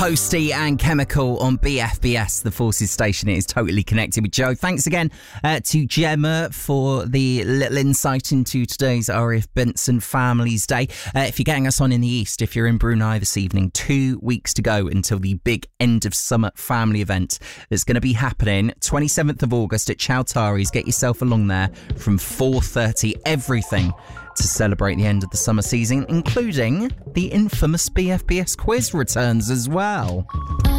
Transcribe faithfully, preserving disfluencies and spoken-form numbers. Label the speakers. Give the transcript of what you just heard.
Speaker 1: Posty and Chemical on B F B S, the Forces station. It is totally connected with Joe. Thanks again uh, to Gemma for the little insight into today's R A F Benson Families Day. Uh, if you're getting us on in the East, if you're in Brunei this evening, two weeks to go until the big end of summer family event that's going to be happening twenty-seventh of August at Chowtaris. Get yourself along there from four thirty. Everything to celebrate the end of the summer season, including the infamous B F B S quiz returns as well.